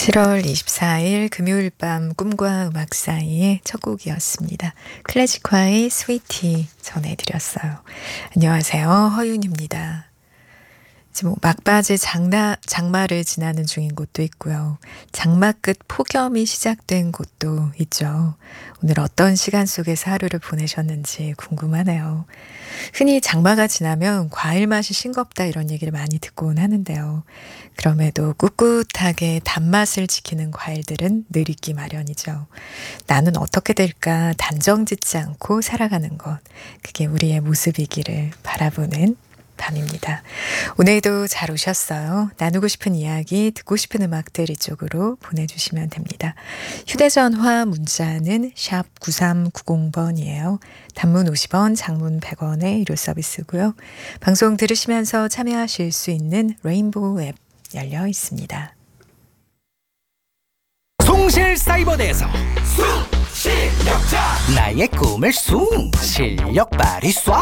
7월 24일 금요일 밤 꿈과 음악 사이의 첫 곡이었습니다. 클래식화의 스위티 전해드렸어요. 안녕하세요. 허윤입니다. 지금 막바지 장마를 지나는 중인 곳도 있고요. 장마 끝 폭염이 시작된 곳도 있죠. 오늘 어떤 시간 속에서 하루를 보내셨는지 궁금하네요. 흔히 장마가 지나면 과일 맛이 싱겁다 이런 얘기를 많이 듣곤 하는데요. 그럼에도 꿋꿋하게 단맛을 지키는 과일들은 늘 있기 마련이죠. 나는 어떻게 될까 단정짓지 않고 살아가는 것. 그게 우리의 모습이기를 바라보는 밤입니다. 오늘도 잘 오셨어요. 나누고 싶은 이야기, 듣고 싶은 음악들 이쪽으로 보내주시면 됩니다. 휴대전화 문자는 샵 9390번이에요. 단문 50원, 장문 100원의 유료 서비스고요. 방송 들으시면서 참여하실 수 있는 레인보우 앱 열려 있습니다. 송실사이버대에서 숭 실력자 나의 꿈을 숭 실력 발휘 쏴